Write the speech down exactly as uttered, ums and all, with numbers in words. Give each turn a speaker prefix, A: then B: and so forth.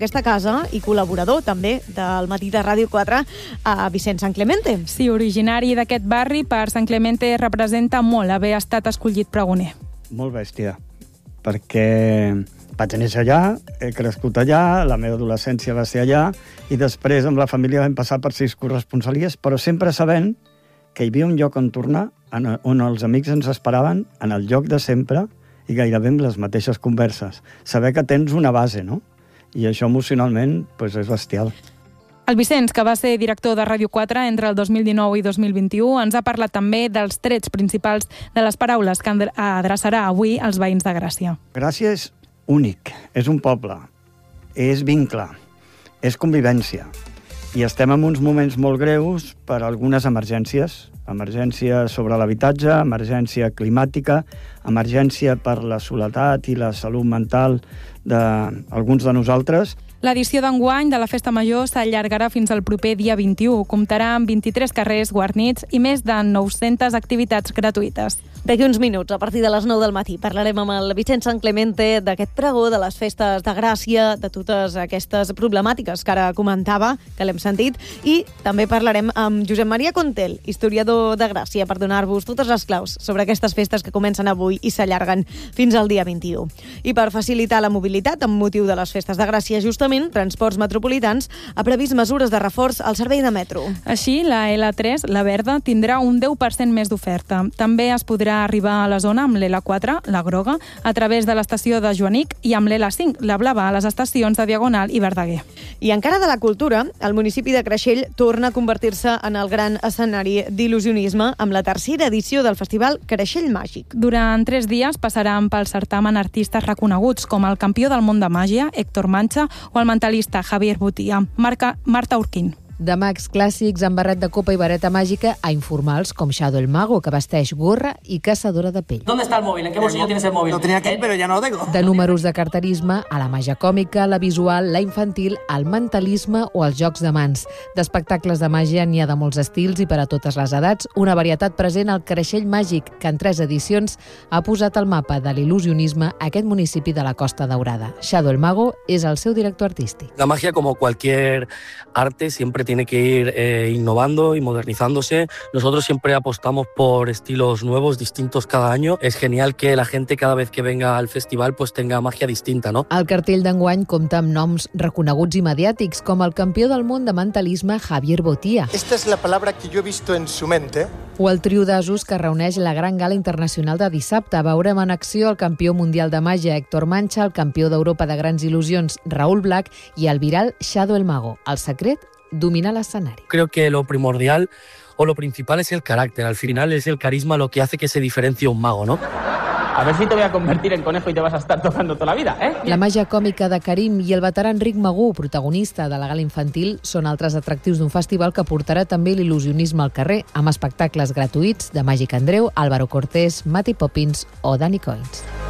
A: d'aquesta casa i col·laborador també del Matí de Ràdio quatre, a Vicent Sant Clemente.
B: Sí, originari d'aquest barri, per Sant Clemente representa molt haver estat escollit pregoner.
C: Molt bèstia, perquè vaig néixer allà, he crescut allà, la meva adolescència va ser allà, i després amb la família vam passar per sis corresponsalies, però sempre sabent que hi havia un lloc on tornar, on els amics ens esperaven, en el lloc de sempre, i gairebé amb les mateixes converses. Saber que tens una base, no? I això emocionalment doncs, és bestial.
B: El Vicenç, que va ser director de Ràdio quatre entre el dos mil dinou i dos mil vint-i-u, ens ha parlat també dels trets principals de les paraules que adreçarà avui als veïns de Gràcia.
C: Gràcia és únic, és un poble, és vincle, és convivència. I estem en uns moments molt greus per algunes emergències. Emergència sobre l'habitatge, emergència climàtica, emergència per la soledat i la salut mental d'alguns de nosaltres.
B: L'edició d'enguany de la Festa Major s'allargarà fins al proper dia vint-i-u. Comptarà amb vint-i-tres carrers guarnits i més de nou-centes activitats gratuïtes.
A: D'aquí uns minuts, a partir de les nou del matí, parlarem amb el Vicent Sant Clemente d'aquest pregó, de les festes de Gràcia, de totes aquestes problemàtiques que ara comentava, que l'hem sentit, i també parlarem amb Josep Maria Contel, historiador de Gràcia, per donar-vos totes les claus sobre aquestes festes que comencen avui i s'allarguen fins al dia vint-i-u. I per facilitar la mobilitat amb motiu de les festes de Gràcia, justament, Transports Metropolitans ha previst mesures de reforç al servei de metro.
B: Així, la L tres, la verda, tindrà un deu per cent més d'oferta. També es podrà arribar a la zona amb l'L quatre, la groga, a través de l'estació de Joanic, i amb l'L cinc, la blava, a les estacions de Diagonal i Verdaguer.
A: I encara de la cultura, el municipi de Creixell torna a convertir-se en el gran escenari d'il·lusionisme amb la tercera edició del festival Creixell Màgic.
B: Durant tres dies passaran pel certamen artistes reconeguts, com el campió del món de màgia, Héctor Mancha, o el mentalista Javier Butia. Marca Marta Urquín.
D: De mags clàssics amb barret de copa i vareta màgica a informals com Shadow el Mago, que vesteix gorra i caçadora de pell.
E: ¿Dónde está el móvil? ¿En qué bolsillo tienes el móvil?
F: Lo tenía aquí, pero ya no lo tengo.
D: De números de carterisme a la màgia còmica, la visual, la infantil, el mentalisme o els jocs de mans. D'espectacles de màgia n'hi ha de molts estils i per a totes les edats, una varietat present al Creixell Màgic, que en tres edicions ha posat al mapa de l'il·lusionisme aquest municipi de la Costa Daurada. Shadow el Mago és el seu director artístic.
E: La magia, como cualquier arte, siempre tiene que ir eh, innovando y modernizándose. Nosotros siempre apostamos por estilos nuevos, distintos cada año. Es genial que la gente cada vez que venga al festival pues tenga magia distinta, ¿no?
D: El cartell d'enguany compta amb noms reconeguts i mediàtics, com el campió del món de mentalisme Javier Butia.
F: Esta es la palabra que yo he visto en su mente.
D: O el trio d'asos que reuneix la gran gala internacional de dissabte. Veurem en acció el campió mundial de màgia Héctor Mancha, el campió d'Europa de grans il·lusions Raúl Black i el viral Shadow el Mago. El secret, dominar l'escenari.
E: Creo que lo primordial o lo principal es el carácter. Al final es el carisma lo que hace que se diferencie un mago, ¿no?
G: A ver si te voy a convertir en conejo y te vas a estar tocando toda la vida, ¿eh?
D: La màgia còmica de Karim i el veterà Enric Magú, protagonista de la gala infantil, són altres atractius d'un festival que portarà també l'il·lusionisme al carrer, amb espectacles gratuïts de Màgic Andreu, Álvaro Cortés, Mati Poppins o Danny Coins.